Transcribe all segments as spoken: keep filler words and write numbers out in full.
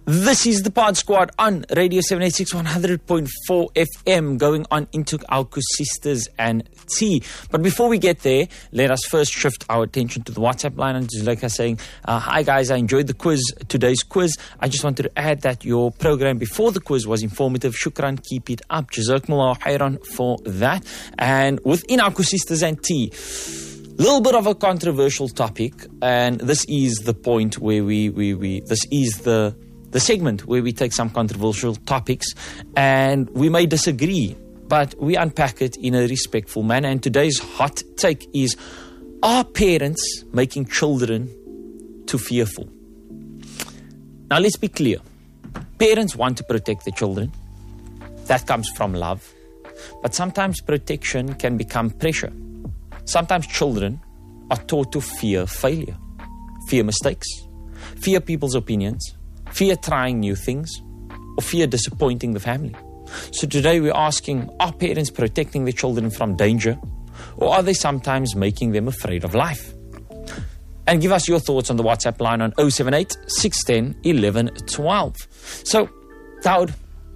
This is the Pod Squad on Radio seven eighty-six, one hundred point four F M, going on into our Sisters and Tea. But before we get there, let us first shift our attention to the WhatsApp line. And Zuleika saying, uh, hi guys, I enjoyed the quiz, today's quiz. I just wanted to add that your program before the quiz was informative. Shukran, keep it up. Jazakumullah khairan for that. And within our Sisters and Tea, little bit of a controversial topic, and this is the point where we, we, we this is the the segment where we take some controversial topics and we may disagree, but we unpack it in a respectful manner. And today's hot take is, are parents making children too fearful? Now let's be clear. Parents want to protect their children. That comes from love. But sometimes protection can become pressure. Sometimes children are taught to fear failure, fear mistakes, fear people's opinions, fear trying new things, or fear disappointing the family. So today we're asking, are parents protecting their children from danger, or are they sometimes making them afraid of life? And give us your thoughts on the WhatsApp line on oh seven eight, six one oh, eleven twelve. So, Daud,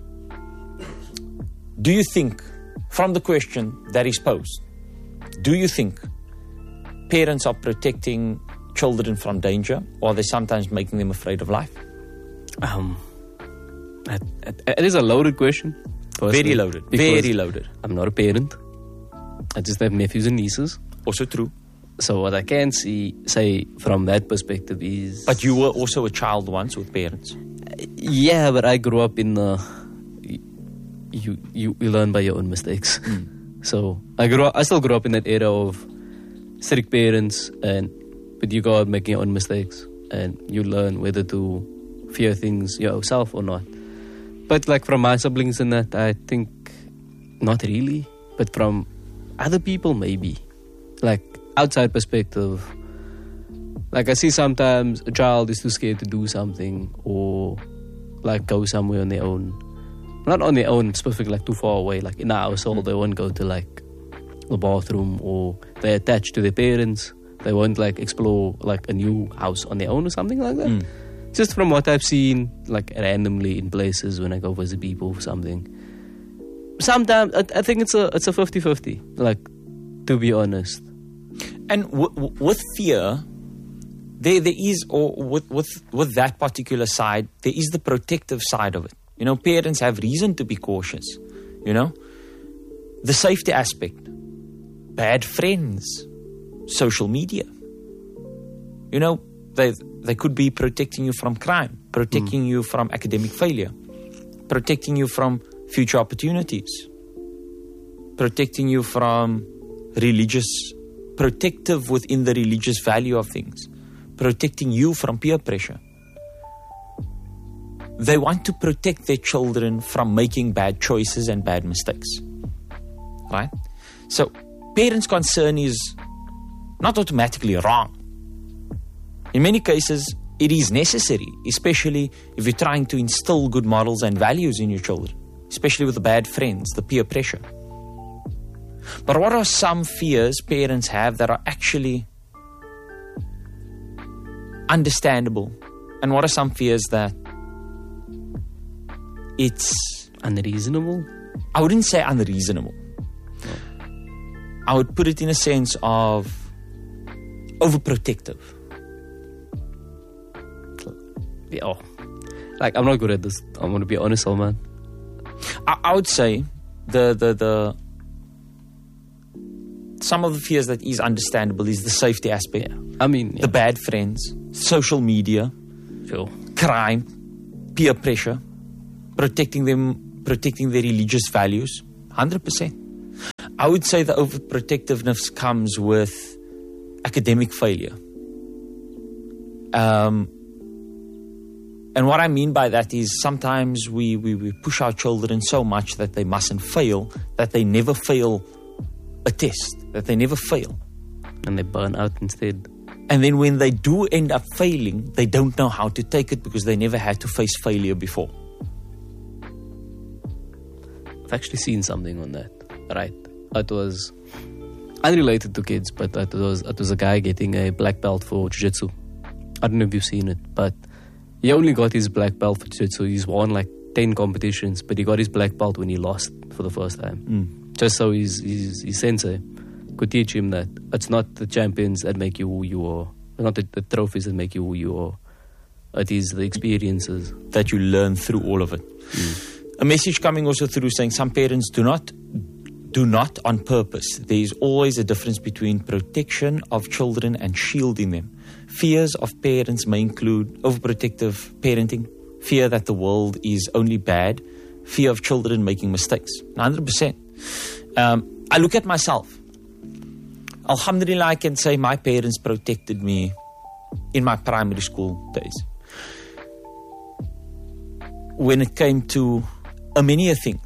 do you think, from the question that is posed, do you think parents are protecting children from danger, or are they sometimes making them afraid of life? Um, it, it, it is a loaded question. Very loaded. Very loaded. I'm not a parent. I just have nephews and nieces. Also true. So what I can see, say from that perspective is... But you were also a child once with parents. Yeah, but I grew up in the... You, you, you learn by your own mistakes. Mm. So I grew up, I still grew up in that era of strict parents, and but you go out making your own mistakes and you learn whether to fear things yourself or not. But like from my siblings and that, I think not really. But from other people, maybe. Like outside perspective, like I see sometimes a child is too scared to do something or like go somewhere on their own. Not on their own, specifically like too far away. Like in our household, they won't go to like the bathroom, or they're attached to their parents. They won't like explore like a new house on their own or something like that. Mm. Just from what I've seen, like randomly in places when I go visit people or something. Sometimes I, I think it's a it's a fifty-fifty, like, to be honest. And w- w- with fear, there there is, or with, with with that particular side, there is the protective side of it. You know, parents have reason to be cautious. You know, the safety aspect, bad friends, social media. You know, they they could be protecting you from crime, protecting mm. you from academic failure, protecting you from future opportunities, protecting you from religious, protective within the religious value of things, protecting you from peer pressure. They want to protect their children from making bad choices and bad mistakes. Right? So, parents' concern is not automatically wrong. In many cases, it is necessary, especially if you're trying to instill good models and values in your children, especially with the bad friends, the peer pressure. But what are some fears parents have that are actually understandable? And what are some fears that it's unreasonable? I wouldn't say unreasonable. No. I would put it in a sense of overprotective. Yeah. Like, I'm not good at this. I'm going to be honest, old man. I, I would say the, the, the, some of the fears that is understandable is the safety aspect. Yeah. I mean, yeah. The bad friends, social media, sure. Crime, peer pressure, protecting them, protecting their religious values, one hundred percent. I would say the overprotectiveness comes with academic failure. Um, and what I mean by that is sometimes we, we, we push our children so much that they mustn't fail, that they never fail a test, that they never fail. And they burn out instead. And then when they do end up failing, they don't know how to take it because they never had to face failure before. I've actually seen something on that, right? It was unrelated to kids, but it was it was a guy getting a black belt for jiu-jitsu. I don't know if you've seen it, but he only got his black belt for jiu-jitsu. He's won like ten competitions, but he got his black belt when he lost for the first time. Mm. Just so his, his, his sensei could teach him that it's not the champions that make you who you are. It's not the, the trophies that make you who you are. It is the experiences. That you learn through all of it. Mm. A message coming also through saying some parents do not do not on purpose. There is always a difference between protection of children and shielding them. Fears of parents may include overprotective parenting, fear that the world is only bad, fear of children making mistakes. one hundred percent. Um, I look at myself. Alhamdulillah, I can say my parents protected me in my primary school days. When it came to a many things,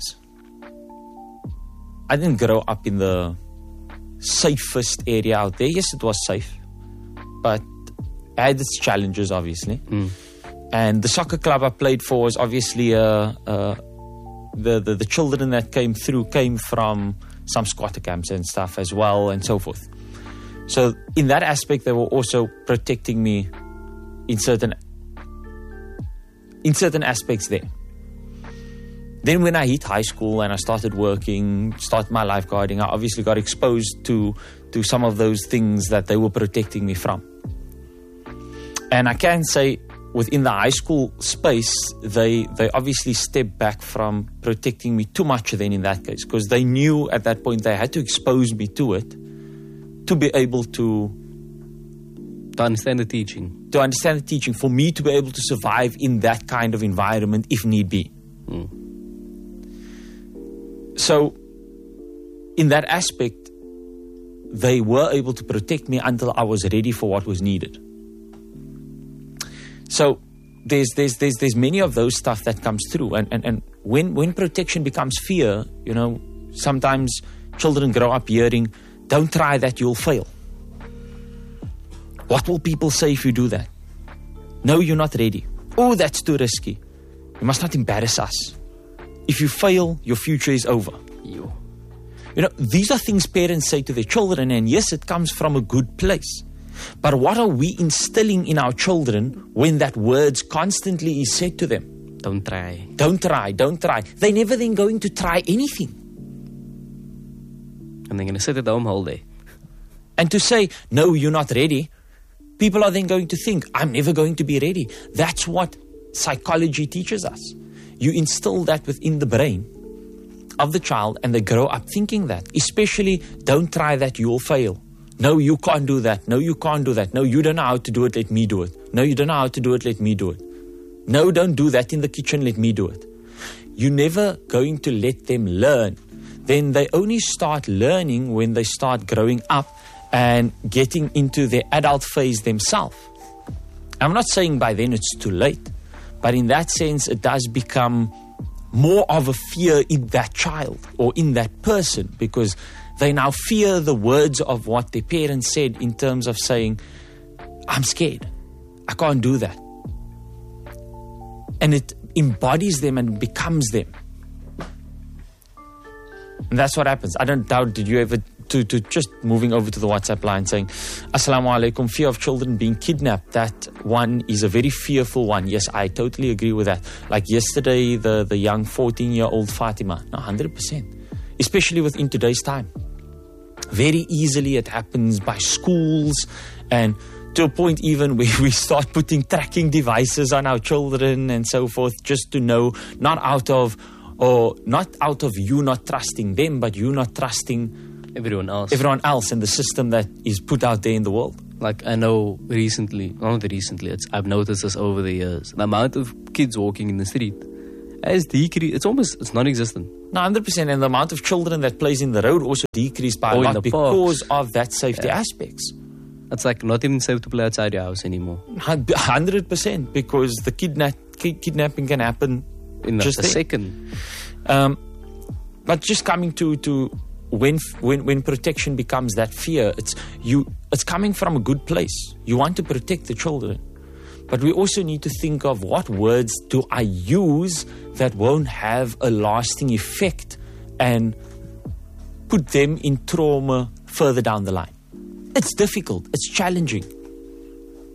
I didn't grow up in the safest area out there. Yes, it was safe, but it had its challenges, obviously. Mm. And the soccer club I played for was obviously uh, uh, the, the the children that came through came from some squatter camps and stuff as well, and so forth. So in that aspect, they were also protecting me in certain in certain aspects there. Then when I hit high school and I started working, started my lifeguarding, I obviously got exposed to, to some of those things that they were protecting me from. And I can say within the high school space, they, they obviously stepped back from protecting me too much then in that case, because they knew at that point they had to expose me to it to be able to... To understand the teaching. To understand the teaching, for me to be able to survive in that kind of environment if need be. Mm. So, in that aspect, they were able to protect me until I was ready for what was needed. So, there's there's there's there's many of those stuff that comes through, and and, and when when protection becomes fear, you know, sometimes children grow up hearing, "Don't try that, you'll fail." What will people say if you do that? No, you're not ready. Oh, that's too risky. You must not embarrass us. If you fail, your future is over. Yo. You know, these are things parents say to their children, and yes, it comes from a good place. But what are we instilling in our children when that words constantly is said to them? Don't try. Don't try, don't try. They're never then going to try anything. And they're going to sit at home all day. And to say, no, you're not ready, people are then going to think, I'm never going to be ready. That's what psychology teaches us. You instill that within the brain of the child and they grow up thinking that. Especially, don't try that, you'll fail. No, you can't do that. No, you can't do that. No, you don't know how to do it, let me do it. No, you don't know how to do it, let me do it. No, don't do that in the kitchen, let me do it. You're never going to let them learn. Then they only start learning when they start growing up and getting into their adult phase themselves. I'm not saying by then it's too late. But in that sense, it does become more of a fear in that child or in that person, because they now fear the words of what their parents said in terms of saying, I'm scared. I can't do that. And it embodies them and becomes them. And that's what happens. I don't doubt, did you ever... To, to just moving over to the WhatsApp line saying, Assalamu alaikum, fear of children being kidnapped. That one is a very fearful one. Yes, I totally agree with that. Like yesterday, the, the young fourteen-year-old Fatima. No, one hundred percent. Especially within today's time. Very easily it happens by schools, and to a point even where we start putting tracking devices on our children and so forth, just to know, not out of, or not out of you not trusting them, but you not trusting everyone else. Everyone else and the system that is put out there in the world. Like I know recently, not recently, it's, I've noticed this over the years. The amount of kids walking in the street has decreased. It's almost, it's non-existent. No, one hundred percent. And the amount of children that plays in the road also decreased by oh, a lot because parks. of that safety yeah. aspects. It's like not even safe to play outside your house anymore. one hundred percent. Because the kidna- kidnapping can happen in just a second. Um, but just coming to... to When, when when protection becomes that fear, it's you. It's coming from a good place. You want to protect the children. But we also need to think of what words do I use that won't have a lasting effect and put them in trauma further down the line. It's difficult. It's challenging.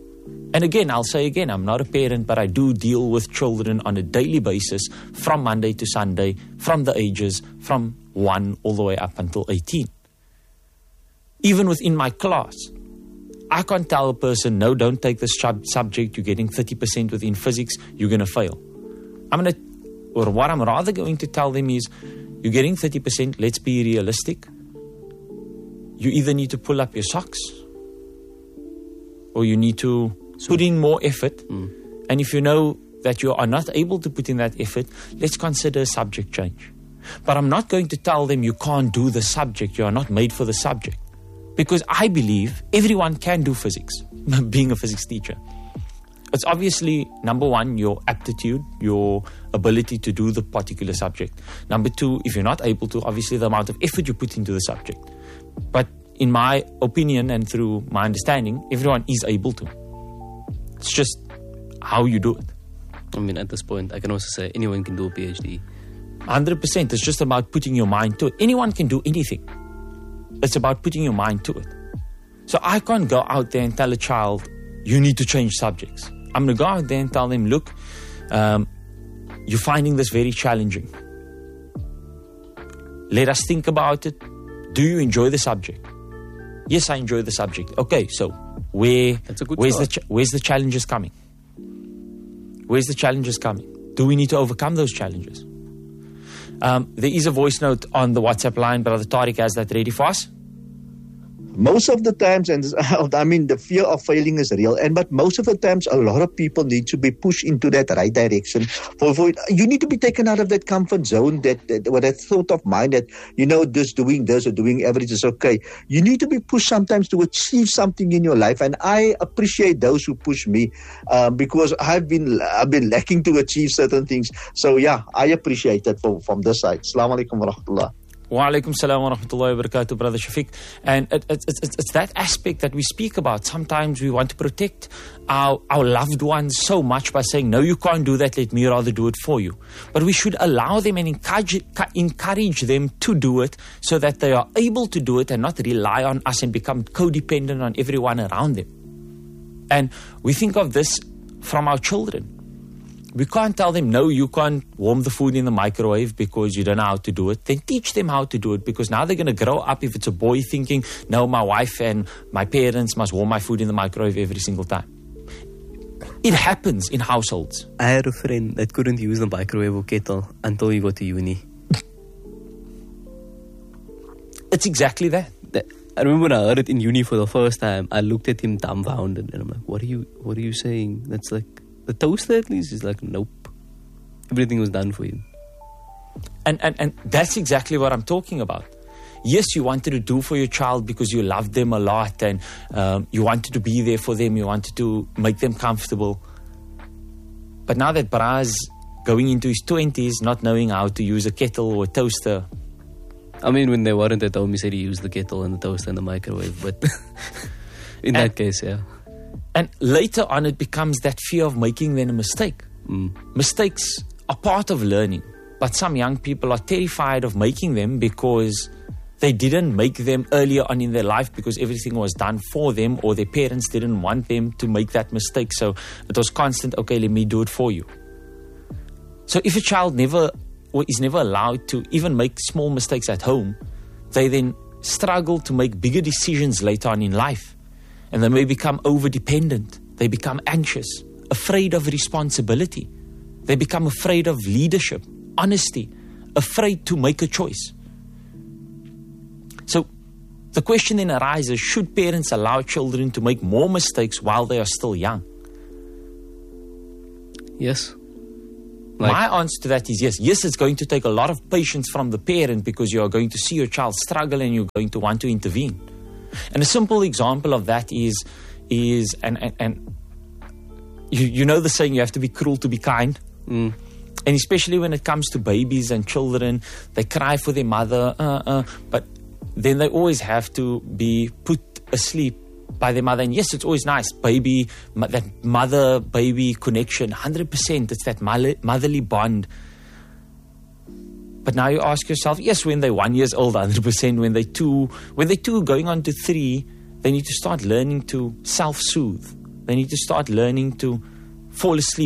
And again, I'll say again, I'm not a parent, but I do deal with children on a daily basis from Monday to Sunday, from the ages from one all the way up until eighteen. Even within my class, I can't tell a person, no, don't take this sub- subject, you're getting thirty percent within physics, you're going to fail. I'm going to, or what I'm rather going to tell them is, you're getting thirty percent, let's be realistic. You either need to pull up your socks, or you need to put in more effort. Mm. And if you know that you are not able to put in that effort, let's consider a subject change. But I'm not going to tell them you can't do the subject, you are not made for the subject. Because I believe everyone can do physics, being a physics teacher. It's obviously, number one, your aptitude, your ability to do the particular subject. Number two, if you're not able to, obviously the amount of effort you put into the subject. But in my opinion and through my understanding, everyone is able to. It's just how you do it. I mean, at this point, I can also say anyone can do a PhD. one hundred percent. It's just about putting your mind to it. Anyone can do anything. It's about putting your mind to it. So I can't go out there and tell a child, you need to change subjects. I'm going to go out there and tell them, look, um, you're finding this very challenging. Let us think about it. Do you enjoy the subject? Yes, I enjoy the subject. Okay, so where, That's a good where's, the start. ch- where's the challenges coming? Where's the challenges coming? Do we need to overcome those challenges? Um, there is a voice note on the WhatsApp line. Brother Tariq has that ready for us. Most of the times, and I mean, the fear of failing is real. And but most of the times, a lot of people need to be pushed into that right direction. For, for you need to be taken out of that comfort zone, that, that or that thought of mind that you know, just doing this or doing average is okay. You need to be pushed sometimes to achieve something in your life. And I appreciate those who push me um, because I've been I've been lacking to achieve certain things. So yeah, I appreciate that from from this side. Assalamu alaikum wa rahmatullah. Wa alaikum salam wa rahmatullahi wa barakatuh, Brother Shafiq. And it, it, it, it's that aspect that we speak about. Sometimes we want to protect our, our loved ones so much by saying, no, you can't do that, let me rather do it for you. But we should allow them and encourage, encourage them to do it so that they are able to do it and not rely on us and become codependent on everyone around them. And we think of this from our children. We can't tell them, no, you can't warm the food in the microwave because you don't know how to do it. Then teach them how to do it, because now they're going to grow up, if it's a boy, thinking, no, my wife and my parents must warm my food in the microwave every single time. It happens in households. I had a friend that couldn't use the microwave or kettle until he got to uni. It's exactly that. That, I remember when I heard it in uni for the first time, I looked at him dumbfounded and I'm like, what are you, what are you saying? That's like, the toaster at least is like, nope. Everything was done for him. And, and and that's exactly what I'm talking about. Yes, you wanted to do for your child because you loved them a lot and um, you wanted to be there for them. You wanted to make them comfortable. But now that Braz going into his twenties, not knowing how to use a kettle or a toaster. I mean, when they weren't at home, he said he used the kettle and the toaster and the microwave. But in And- that case, yeah. And later on, it becomes that fear of making then a mistake. Mm. Mistakes are part of learning. But some young people are terrified of making them because they didn't make them earlier on in their life because everything was done for them, or their parents didn't want them to make that mistake. So it was constant, okay, let me do it for you. So if a child never or is never allowed to even make small mistakes at home, they then struggle to make bigger decisions later on in life. And they may become over-dependent. They become anxious, afraid of responsibility. They become afraid of leadership, honesty, afraid to make a choice. So the question then arises, should parents allow children to make more mistakes while they are still young? Yes. Like, My answer to that is yes. Yes, it's going to take a lot of patience from the parent because you are going to see your child struggle and you're going to want to intervene. And a simple example of that is, is and, and, and you, you know the saying, you have to be cruel to be kind. mm, And especially when it comes to babies and children, they cry for their mother, uh, uh, but then they always have to be put asleep by their mother. And yes, it's always nice, baby, mo- that mother-baby connection, one hundred percent. It's that mother- motherly bond. But now you ask yourself, yes, when they're one years old, one hundred percent. When they're two, when they're two, going on to three, they need to start learning to self-soothe. They need to start learning to fall asleep